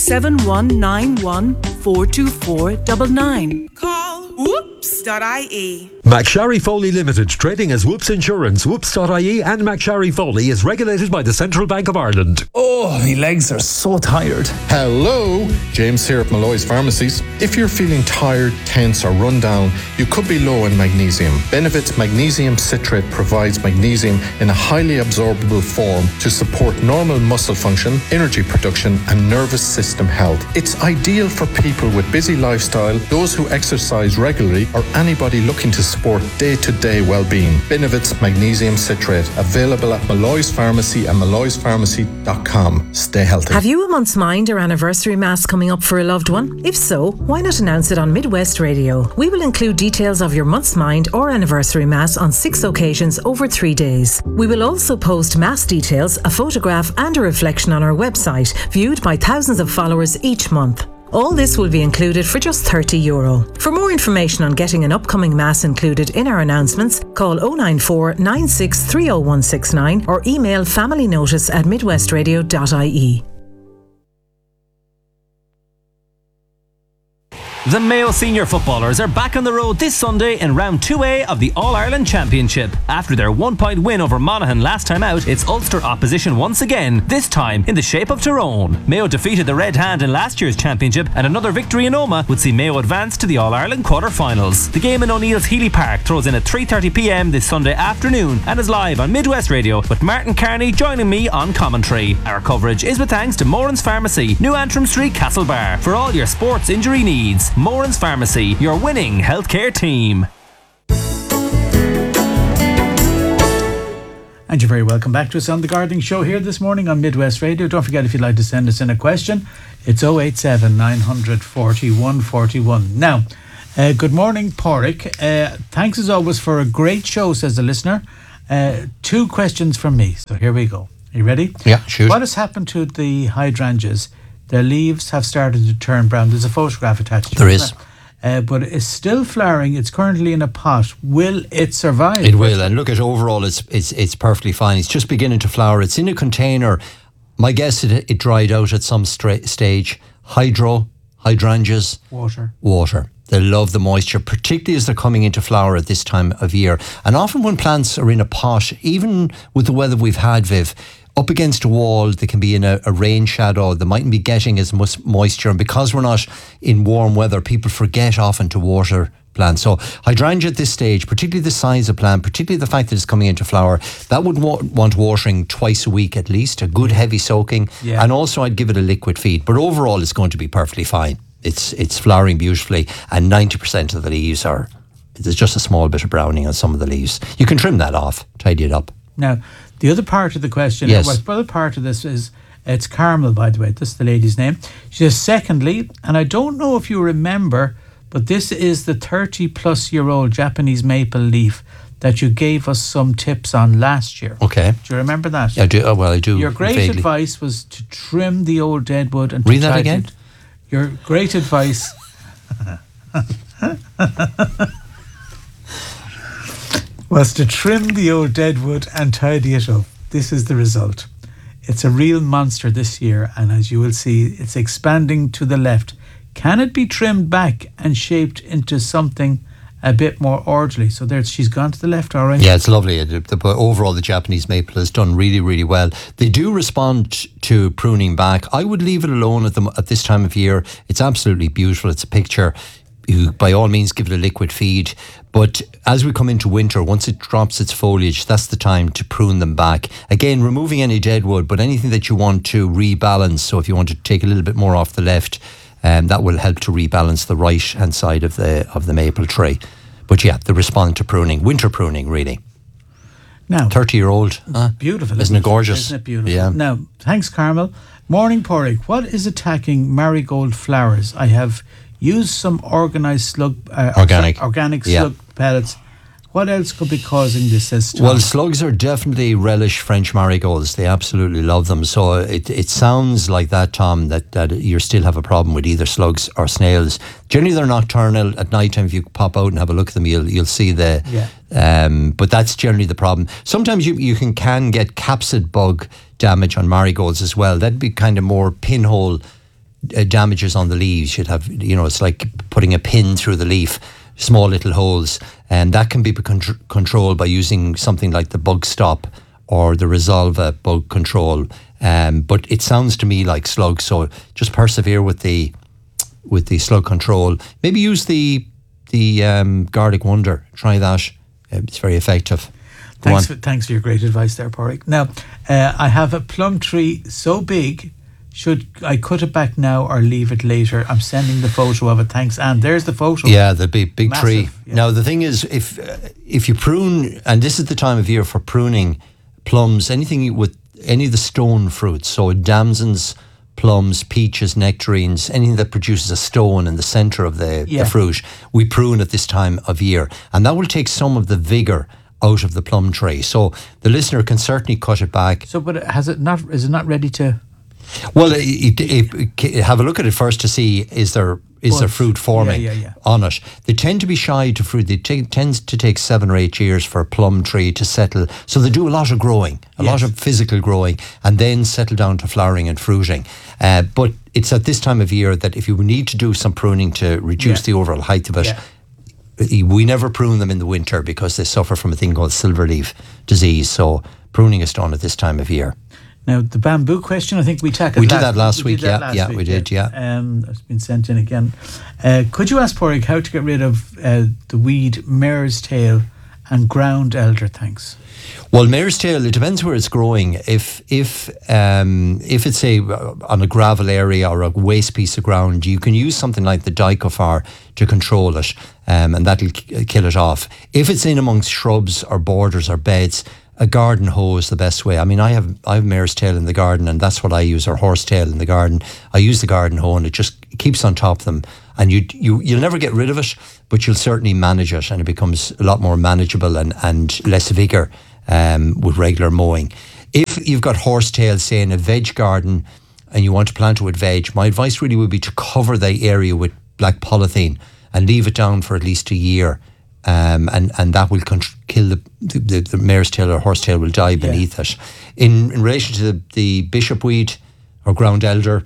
07191 424 99. Call whoops.ie. McSharry Foley Limited, trading as Whoops Insurance, whoops.ie and McSharry Foley is regulated by the Central Bank of Ireland. Oh, my legs are so tired. Hello, James here at Malloy's Pharmacies. If you're feeling tired, tense or run down, you could be low in magnesium. Benevit's magnesium citrate provides magnesium in a highly absorbable form to support normal muscle function, energy production and nervous system health. It's ideal for people with busy lifestyle, those who exercise regularly or anybody looking to support day-to-day well-being. Benevit's magnesium citrate, available at Malloy's Pharmacy and malloyspharmacy.com. Stay healthy. Have you a month's mind or anniversary mass coming up for a loved one? If so, why not announce it on Midwest Radio? We will include details of your month's mind or anniversary mass on 6 occasions over 3 days. We will also post mass details, a photograph and a reflection on our website, viewed by thousands of followers each month. All this will be included for just €30. For more information on getting an upcoming mass included in our announcements, call 094 96 30169 or email familynotice@midwestradio.ie. The Mayo senior footballers are back on the road this Sunday in round 2A of the All-Ireland Championship. After their 1-point win over Monaghan last time out, it's Ulster opposition once again, this time in the shape of Tyrone. Mayo defeated the Red Hand in last year's championship, and another victory in Omagh would see Mayo advance to the All-Ireland quarter-finals. The game in O'Neill's Healy Park throws in at 3:30pm this Sunday afternoon and is live on Midwest Radio, with Martin Carney joining me on commentary. Our coverage is with thanks to Moran's Pharmacy, New Antrim Street, Castlebar, for all your sports injury needs. Moran's Pharmacy, your winning healthcare team. And you're very welcome back to us on The Gardening Show here this morning on Midwest Radio. Don't forget, if you'd like to send us in a question, it's 087 900 41 41. Now, good morning, Pádraig. Thanks as always for a great show, says the listener. 2 questions from me. So here we go. Are you ready? Yeah, shoot. What has happened to the hydrangeas? Their leaves have started to turn brown. There's a photograph attached to it. There is. But it's still flowering. It's currently in a pot. Will it survive? It will. And look, at overall, it's perfectly fine. It's just beginning to flower. It's in a container. My guess, it dried out at some stage. Hydrangeas. Water. They love the moisture, particularly as they're coming into flower at this time of year. And often when plants are in a pot, even with the weather we've had, Viv, up against a wall, they can be in a rain shadow. They mightn't be getting as much moisture. And because we're not in warm weather, people forget often to water plants. So hydrangea at this stage, particularly the size of plant, particularly the fact that it's coming into flower, that would want watering twice a week at least, a good heavy soaking. Yeah. And also I'd give it a liquid feed. But overall, it's going to be perfectly fine. It's flowering beautifully, and 90% of the leaves there's just a small bit of browning on some of the leaves. You can trim that off, tidy it up. Now, the other part of the question, yes. The other part of this is, it's Carmel, by the way, this is the lady's name. She says, secondly, and I don't know if you remember, but this is the 30-plus-year-old Japanese maple leaf that you gave us some tips on last year. Okay. Do you remember that? I do. Oh, well, I do. Your great vaguely. advice was to trim the old dead wood and read that again. Your great advice was to trim the old dead wood and tidy it up. This is the result. It's a real monster this year, and as you will see, it's expanding to the left. Can it be trimmed back and shaped into something a bit more orderly? So there, she's gone to the left, all right? Yeah, it's lovely. Overall, the Japanese maple has done really, really well. They do respond to pruning back. I would leave it alone at this time of year. It's absolutely beautiful. It's a picture. You, by all means, give it a liquid feed. But as we come into winter, once it drops its foliage, that's the time to prune them back. Again, removing any dead wood, but anything that you want to rebalance. So if you want to take a little bit more off the left, that will help to rebalance the right-hand side of the maple tree. But yeah, they respond to pruning, winter pruning, really. Now, 30-year-old. Beautiful. Isn't it gorgeous? Isn't it beautiful? Yeah. Now, thanks, Carmel. Morning, Pádraig. What is attacking marigold flowers? I have used some organic slug pellets. What else could be causing this? Says Tom. Well, slugs are definitely relish French marigolds. They absolutely love them. So it sounds like that, Tom, that you still have a problem with either slugs or snails. Generally, they're nocturnal. At night time, if you pop out and have a look at them, you'll see the. Yeah. But that's generally the problem. Sometimes you can get capsid bug damage on marigolds as well. That'd be kind of more pinhole damages on the leaves. You'd have, it's like putting a pin through the leaf, small little holes, and that can be controlled by using something like the Bug Stop or the Resolva bug control. But it sounds to me like slugs, so just persevere with the slug control. Maybe use the Garlic Wonder. Try that. It's very effective. Thanks for your great advice there, Pádraig. Now, I have a plum tree so big. Should I cut it back now or leave it later? I'm sending the photo of it. Thanks, Anne. There's the photo. Yeah, the big Massive, tree. yeah. Now, the thing is, if you prune, and this is the time of year for pruning plums, anything with any of the stone fruits, so damsons, plums, peaches, nectarines, anything that produces a stone in the centre of the fruit, we prune at this time of year. And that will take some of the vigour out of the plum tree. So the listener can certainly cut it back. So, but is it not ready to... Well, have a look at it first to see is there fruit forming on it. They tend to be shy to fruit. It tends to take 7 or 8 years for a plum tree to settle. So they do a lot of growing, a lot of physical growing, and then settle down to flowering and fruiting. But it's at this time of year that if you need to do some pruning to reduce the overall height of it, we never prune them in the winter because they suffer from a thing called silverleaf disease. So pruning is done at this time of year. Now, the bamboo question, I think we tackled. We did that last week, we did. It's been sent in again. Could you ask Pádraig how to get rid of the weed mare's tail and ground elder? Thanks. Well, mare's tail, it depends where it's growing. If it's say on a gravel area or a waste piece of ground, you can use something like the Dicofar to control it, and that'll kill it off. If it's in amongst shrubs or borders or beds, a garden hoe is the best way. I mean, I have mare's tail in the garden, and that's what I use, or horsetail in the garden. I use the garden hoe, and it just keeps on top of them. And you'll never get rid of it, but you'll certainly manage it, and it becomes a lot more manageable and less vigour with regular mowing. If you've got horsetail, say in a veg garden, and you want to plant it with veg, my advice really would be to cover the area with black polythene and leave it down for at least a year. And that will kill the mare's tail or horsetail will die beneath it. In relation to the bishop weed or ground elder,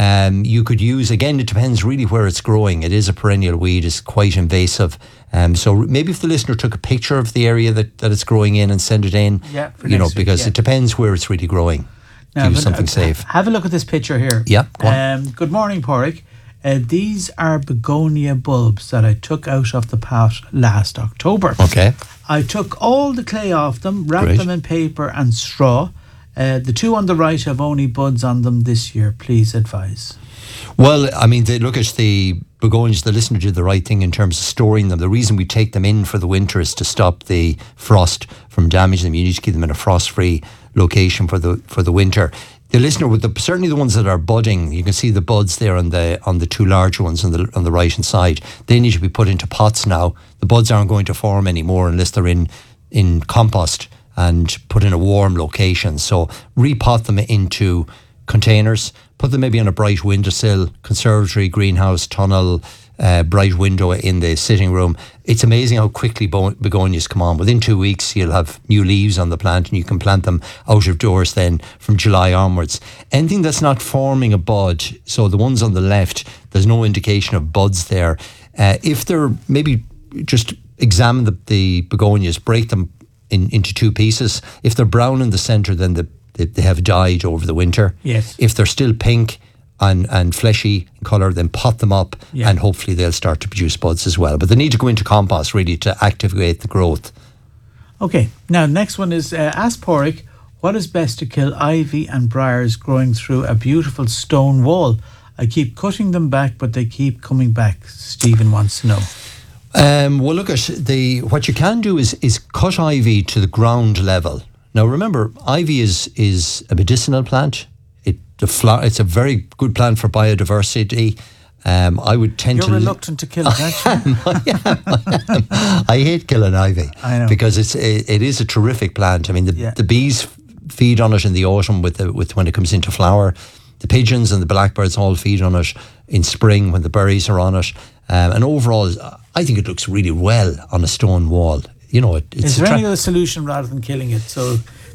you could use, again, it depends really where it's growing. It is a perennial weed, it's quite invasive. So maybe if the listener took a picture of the area that it's growing in and send it in, because it depends where it's really growing. Now, use something safe. Have a look at this picture here. Yeah, go on. Good morning, Pádraig. These are begonia bulbs that I took out of the pot last October. Okay. I took all the clay off them, wrapped them in paper and straw. The two on the right have only buds on them this year. Please advise. Well, I mean, look at the begonias. The listener did the right thing in terms of storing them. The reason we take them in for the winter is to stop the frost from damaging them. You need to keep them in a frost-free location for the winter. The listener, with certainly the ones that are budding, you can see the buds there on the two larger ones on the right hand side. They need to be put into pots now. The buds aren't going to form anymore unless they're in compost and put in a warm location. So repot them into containers. Put them maybe on a bright windowsill, conservatory, greenhouse, tunnel, bright window in the sitting room. It's amazing how quickly begonias come on. Within 2 weeks, you'll have new leaves on the plant, and you can plant them out of doors then from July onwards. Anything that's not forming a bud, so the ones on the left, there's no indication of buds there. If they're, maybe just examine the begonias, break them into two pieces. If they're brown in the centre, then they have died over the winter. Yes. If they're still pink and fleshy in colour, then pot them up and hopefully they'll start to produce buds as well. But they need to go into compost really to activate the growth. Okay, now next one is ask Pádraig, what is best to kill ivy and briars growing through a beautiful stone wall? I keep cutting them back, but they keep coming back. Stephen wants to know. Well, look at what you can do is cut ivy to the ground level. Now remember, ivy is a medicinal plant. It's a very good plant for biodiversity. I would tend You're reluctant to kill it, aren't you? I hate killing ivy. I know. Because it is a terrific plant. I mean, the bees feed on it in the autumn with when it comes into flower. The pigeons and the blackbirds all feed on it in spring when the berries are on it. And overall, I think it looks really well on a stone wall. It's is there any other solution rather than killing it? So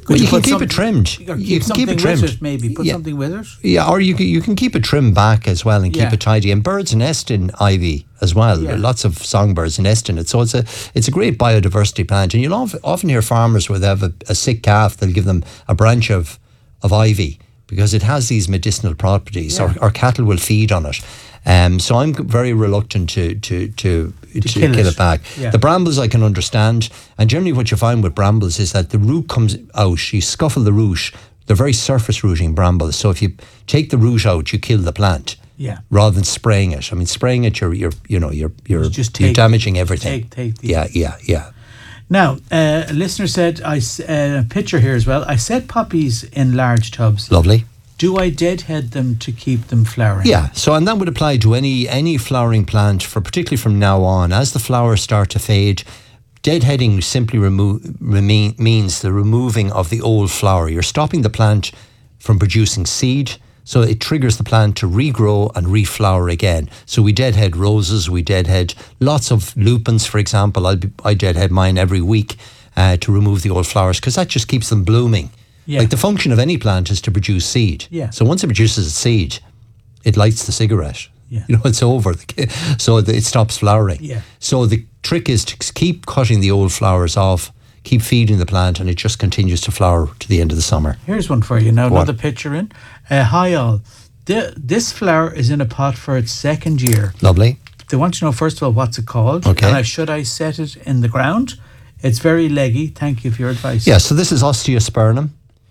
Well, you can keep it trimmed. You can keep it trimmed. With it, maybe put something with it. Yeah, or you can keep it trimmed back as well and keep it tidy. And birds nest in ivy as well. Yeah. Lots of songbirds nest in it. So it's a great biodiversity plant. And you'll often hear farmers where they have a sick calf, they'll give them a branch of ivy because it has these medicinal properties. Or cattle will feed on it. So I'm very reluctant to kill it back. Yeah. The brambles I can understand, and generally what you find with brambles is that the root comes out. You scuffle the root. They're very surface rooting brambles. So if you take the root out, you kill the plant. Yeah. Rather than spraying it. I mean, spraying it, you're damaging everything. Yeah. Now, a listener said, a picture here as well. I set poppies in large tubs. Lovely. Do I deadhead them to keep them flowering? Yeah, and that would apply to any flowering plant, particularly from now on. As the flowers start to fade, deadheading simply means the removing of the old flower. You're stopping the plant from producing seed, so it triggers the plant to regrow and reflower again. So we deadhead roses, we deadhead lots of lupins, for example. I deadhead mine every week to remove the old flowers because that just keeps them blooming. Yeah. Like the function of any plant is to produce seed. Yeah. So once it produces a seed, it lights the cigarette. Yeah. It's over. So it stops flowering. Yeah. So the trick is to keep cutting the old flowers off, keep feeding the plant, and it just continues to flower to the end of the summer. Here's one for you now. Another picture in. Hi all. This flower is in a pot for its second year. Lovely. They want to know first of all what's it called. Okay. And should I set it in the ground? It's very leggy. Thank you for your advice. Yeah. So this is Osteospermum.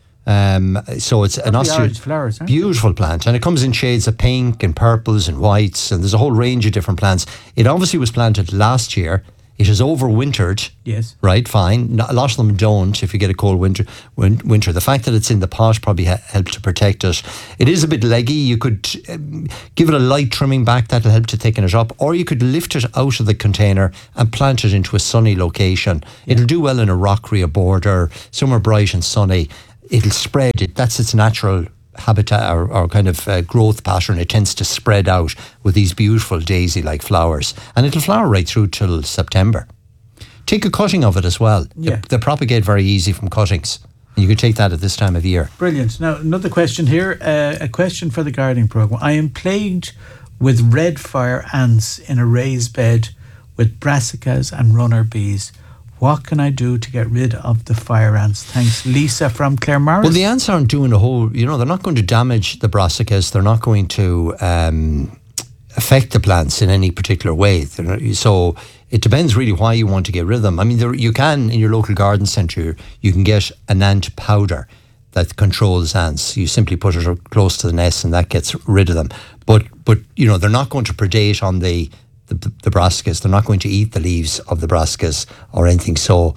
So it's an flowers, beautiful plant, and it comes in shades of pink and purples and whites, and there's a whole range of different plants. It obviously was planted last year. It has overwintered. Yes. Right, fine. A lot of them don't if you get a cold winter. The fact that it's in the pot probably helped to protect it. It is a bit leggy. You could give it a light trimming back. That'll help to thicken it up. Or you could lift it out of the container and plant it into a sunny location. Yeah. It'll do well in a rockery, a border, somewhere bright and sunny. It'll spread. That's its natural habitat or kind of growth pattern. It tends to spread out with these beautiful daisy-like flowers. And it'll flower right through till September. Take a cutting of it as well. Yeah. They propagate very easy from cuttings. And you can take that at this time of year. Brilliant. Now, another question here. A question for the gardening programme. I am plagued with red fire ants in a raised bed with brassicas and runner bees. What can I do to get rid of the fire ants? Thanks, Lisa from Claremorris. Well, the ants aren't doing a whole, they're not going to damage the brassicas. They're not going to affect the plants in any particular way. So it depends really why you want to get rid of them. I mean, you can, in your local garden centre, you can get an ant powder that controls ants. You simply put it close to the nest and that gets rid of them. But they're not going to predate on the brassicas. They're not going to eat the leaves of the brassicas or anything. So,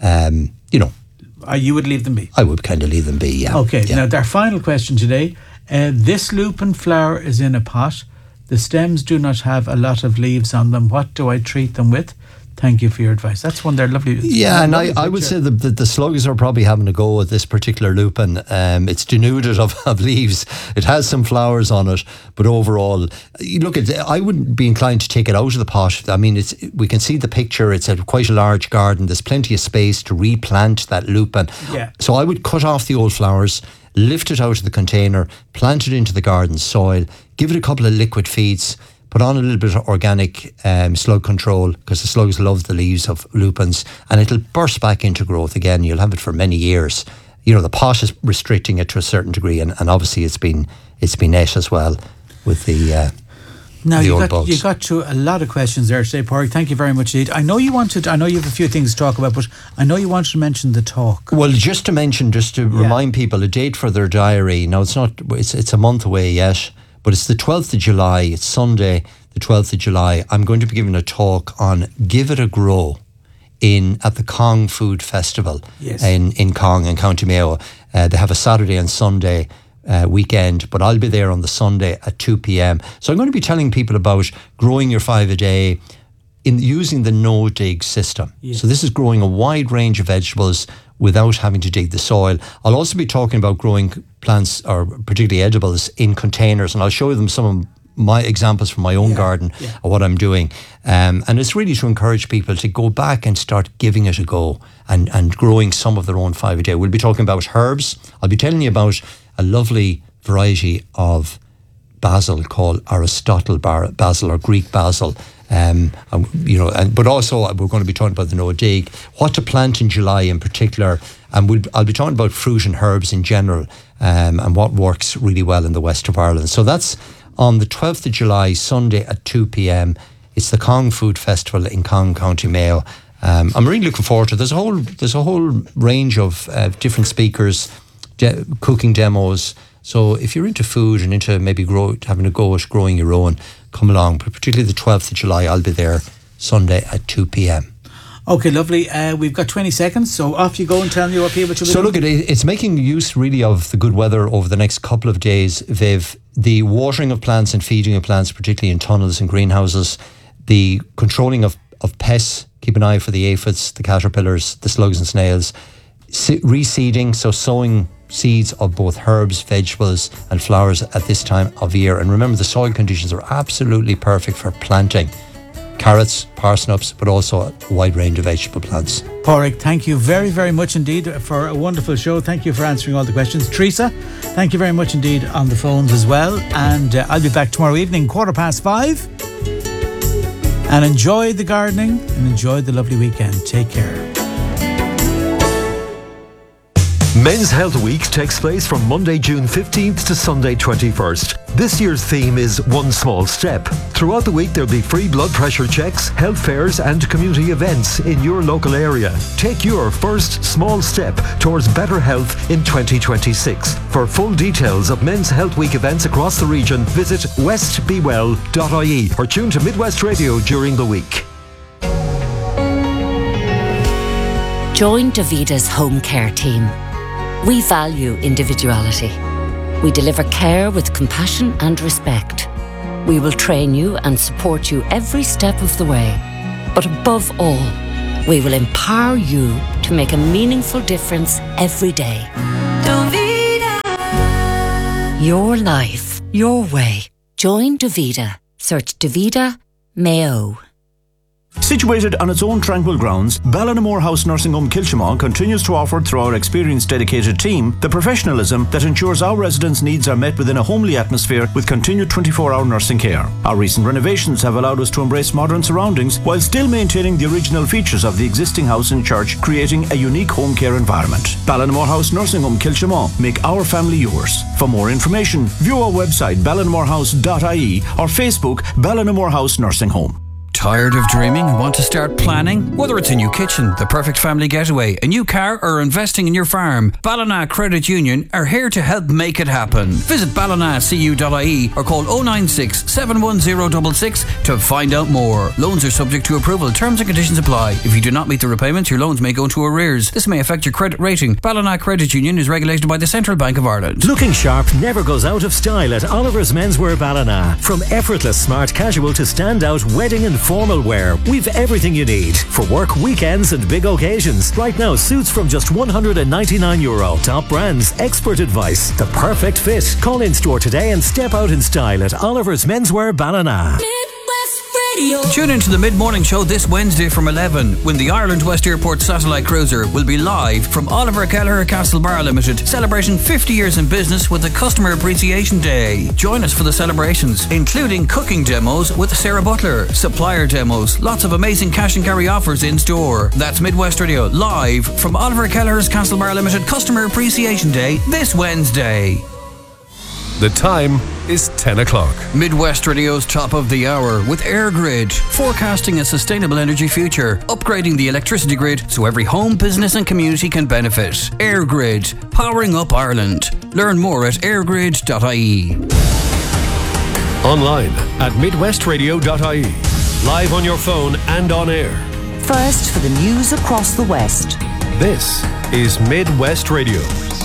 you would leave them be? I would kind of leave them be, yeah. Okay, yeah. Now, our final question today. This lupin flower is in a pot. The stems do not have a lot of leaves on them. What do I treat them with? Thank you for your advice. That's one there, lovely. Yeah, and I would say the slugs are probably having a go at this particular lupin. It's denuded of leaves. It has some flowers on it, but overall, I wouldn't be inclined to take it out of the pot. I mean, we can see the picture. It's quite a large garden. There's plenty of space to replant that lupin. Yeah. So I would cut off the old flowers, lift it out of the container, plant it into the garden soil, give it a couple of liquid feeds, put on a little bit of organic slug control because the slugs love the leaves of lupins, and it'll burst back into growth again. You'll have it for many years. The pot is restricting it to a certain degree, and obviously it's been net as well with the old bugs. You got to a lot of questions there today, Pádraig. Thank you very much indeed. I know you have a few things to talk about, but I know you wanted to mention the talk. Well, just to remind people a date for their diary. Now it's a month away yet. But it's the 12th of July, it's Sunday, the 12th of July. I'm going to be giving a talk on Give It a Grow at the Cong Food Festival. Yes. in Cong in County Mayo. They have a Saturday and Sunday weekend, but I'll be there on the Sunday at 2 p.m. So I'm going to be telling people about growing your 5 a day in using the no-dig system. Yes. So this is growing a wide range of vegetables without having to dig the soil. I'll also be talking about growing plants, or particularly edibles, in containers, and I'll show them some of my examples from my own garden of what I'm doing. And it's really to encourage people to go back and start giving it a go and growing some of their own 5 a day. We'll be talking about herbs. I'll be telling you about a lovely variety of basil called Aristotle basil or Greek basil. But also we're going to be talking about the Noah Dig, what to plant in July in particular, and I'll be talking about fruit and herbs in general, and what works really well in the west of Ireland. So that's on the 12th of July, Sunday at 2 p.m. It's the Cong Food Festival in Cong, County Mayo. I'm really looking forward to it. There's a whole range of different speakers, cooking demos. So if you're into food and into maybe having a go at growing your own, come along. But particularly the 12th of July, I'll be there Sunday at 2 p.m. Okay, lovely. We've got 20 seconds, so off you go and tell me what people should be doing. So look, it's making use really of the good weather over the next couple of days, Viv. The watering of plants and feeding of plants, particularly in tunnels and greenhouses, the controlling of pests, keep an eye for the aphids, the caterpillars, the slugs and snails, reseeding, so sowing seeds of both herbs, vegetables and flowers at this time of year. And remember, the soil conditions are absolutely perfect for planting carrots, parsnips, but also a wide range of vegetable plants. Pádraig, thank you very, very much indeed for a wonderful show. Thank you for answering all the questions. Teresa, thank you very much indeed on the phones as well. And I'll be back tomorrow evening, 5:15. And enjoy the gardening and enjoy the lovely weekend. Take care. Men's Health Week takes place from Monday, June 15th to Sunday, 21st. This year's theme is One Small Step. Throughout the week, there'll be free blood pressure checks, health fairs and community events in your local area. Take your first small step towards better health in 2026. For full details of Men's Health Week events across the region, visit westbewell.ie or tune to Midwest Radio during the week. Join Davida's home care team. We value individuality. We deliver care with compassion and respect. We will train you and support you every step of the way. But above all, we will empower you to make a meaningful difference every day. Davida. Your life, your way. Join Davida. Search Davida Mayo. Situated on its own tranquil grounds, Ballinamore House Nursing Home Kilchimau continues to offer, through our experienced dedicated team, the professionalism that ensures our residents' needs are met within a homely atmosphere with continued 24-hour nursing care. Our recent renovations have allowed us to embrace modern surroundings while still maintaining the original features of the existing house and church, creating a unique home care environment. Ballinamore House Nursing Home Kilchimau. Make our family yours. For more information, view our website ballinamorehouse.ie or Facebook Ballinamore House Nursing Home. Tired of dreaming and want to start planning? Whether it's a new kitchen, the perfect family getaway, a new car or investing in your farm, Ballina Credit Union are here to help make it happen. Visit ballinacu.ie or call 096 71066 to find out more. Loans are subject to approval. Terms and conditions apply. If you do not meet the repayments, your loans may go into arrears. This may affect your credit rating. Ballina Credit Union is regulated by the Central Bank of Ireland. Looking sharp never goes out of style at Oliver's Menswear Ballina. From effortless smart casual to standout wedding and formal wear, we've everything you need for work, weekends and big occasions. Right now, suits from just €199. Top brands, expert advice, the perfect fit. Call in store today and step out in style at Oliver's Menswear Ballina. Tune into the mid-morning show this Wednesday from 11 when the Ireland West Airport satellite cruiser will be live from Oliver Kelleher Castlebar Limited, celebrating 50 years in business with the Customer Appreciation Day. Join us for the celebrations, including cooking demos with Sarah Butler, supplier demos, lots of amazing cash and carry offers in store. That's Midwest Radio live from Oliver Kelleher's Castlebar Limited Customer Appreciation Day this Wednesday. The time is 10 o'clock. Midwest Radio's top of the hour with AirGrid, forecasting a sustainable energy future, upgrading the electricity grid so every home, business and community can benefit. AirGrid, powering up Ireland. Learn more at airgrid.ie. Online at midwestradio.ie. Live on your phone and on air. First for the news across the West. This is Midwest Radio.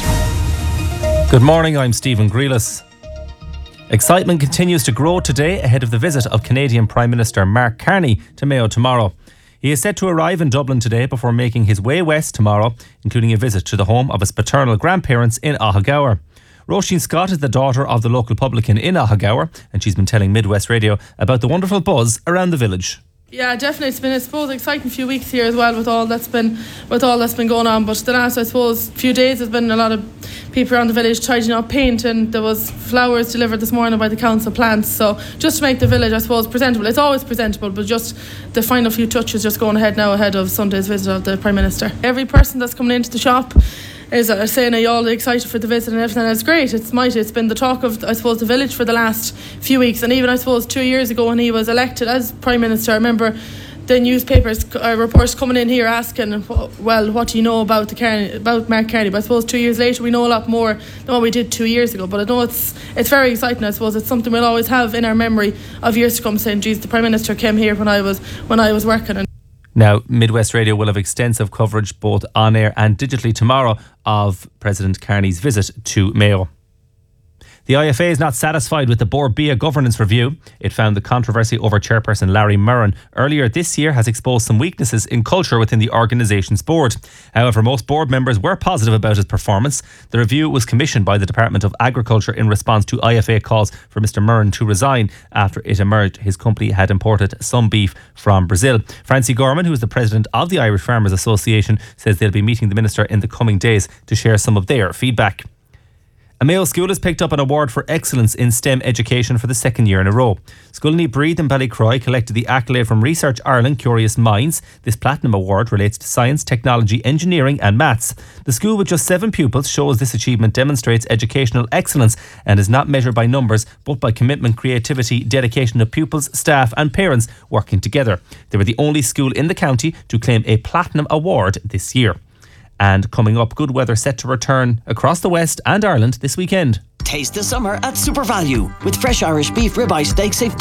Good morning, I'm Stephen Grealis. Excitement continues to grow today ahead of the visit of Canadian Prime Minister Mark Carney to Mayo tomorrow. He is set to arrive in Dublin today before making his way west tomorrow, including a visit to the home of his paternal grandparents in Ahagower. Roisin Scott is the daughter of the local publican in Ahagower, and she's been telling Midwest Radio about the wonderful buzz around the village. Yeah, definitely. It's been, I suppose, an exciting few weeks here as well with all that's been going on. But the last, I suppose, few days there's been a lot of people around the village tidying up paint, and there was flowers delivered this morning by the council plants. So just to make the village, I suppose, presentable. It's always presentable, but just the final few touches just going ahead now ahead of Sunday's visit of the Prime Minister. Every person that's coming into the shop is saying, are you all excited for the visit and everything? And it's great. It's mighty. It's been the talk of, I suppose, the village for the last few weeks. And even, I suppose, 2 years ago when he was elected as Prime Minister, I remember the newspapers reports coming in here asking, well, what do you know about Mark Carney? But I suppose 2 years later we know a lot more than what we did 2 years ago. But I know it's very exciting. I suppose it's something we'll always have in our memory of years to come, saying, geez, the Prime Minister came here when I was working. Now, Midwest Radio will have extensive coverage both on air and digitally tomorrow of President Carney's visit to Mayo. The IFA is not satisfied with the Bord Bia governance review. It found the controversy over chairperson Larry Murren earlier this year has exposed some weaknesses in culture within the organisation's board. However, most board members were positive about his performance. The review was commissioned by the Department of Agriculture in response to IFA calls for Mr Murren to resign after it emerged his company had imported some beef from Brazil. Francie Gorman, who is the president of the Irish Farmers Association, says they'll be meeting the minister in the coming days to share some of their feedback. A Mayo school has picked up an award for excellence in STEM education for the second year in a row. Sculliny Breed in Ballycroy collected the accolade from Research Ireland Curious Minds. This platinum award relates to science, technology, engineering and maths. The school with just 7 pupils shows this achievement demonstrates educational excellence and is not measured by numbers but by commitment, creativity, dedication of pupils, staff and parents working together. They were the only school in the county to claim a platinum award this year. And coming up, good weather set to return across the West and Ireland this weekend. Taste the summer at Super Value. With fresh Irish beef ribeye steak, save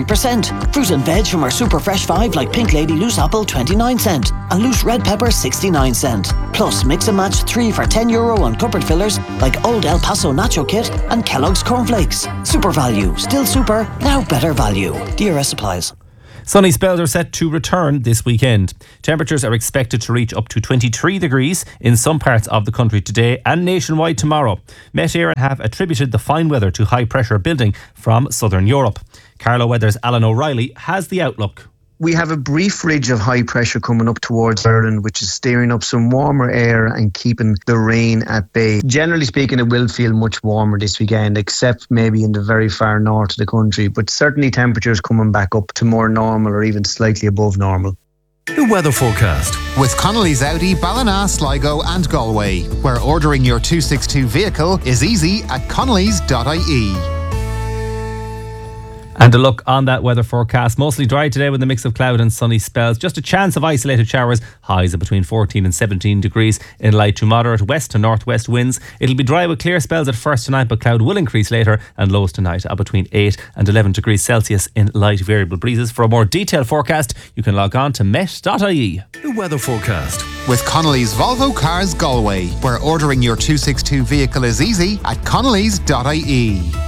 33%. Fruit and veg from our Super Fresh 5 like Pink Lady loose apple 29cent and loose red pepper 69cent. Plus mix and match 3 for €10 on cupboard fillers like Old El Paso Nacho Kit and Kellogg's Cornflakes. Super Value. Still super, now better value. DRS applies. Sunny spells are set to return this weekend. Temperatures are expected to reach up to 23 degrees in some parts of the country today and nationwide tomorrow. Met Éireann have attributed the fine weather to high pressure building from southern Europe. Carlo Weather's Alan O'Reilly has the outlook. We have a brief ridge of high pressure coming up towards Ireland, which is steering up some warmer air and keeping the rain at bay. Generally speaking, it will feel much warmer this weekend, except maybe in the very far north of the country. But certainly temperatures coming back up to more normal or even slightly above normal. The weather forecast with Connolly's Audi, Ballina, Sligo and Galway, where ordering your 262 vehicle is easy at connellys.ie. And a look on that weather forecast. Mostly dry today with a mix of cloud and sunny spells. Just a chance of isolated showers. Highs of between 14 and 17 degrees in light to moderate west to northwest winds. It'll be dry with clear spells at first tonight, but cloud will increase later, and lows tonight are between 8 and 11 degrees Celsius in light variable breezes. For a more detailed forecast, you can log on to met.ie. The weather forecast with Connolly's Volvo Cars Galway, where ordering your 262 vehicle is easy at connellys.ie.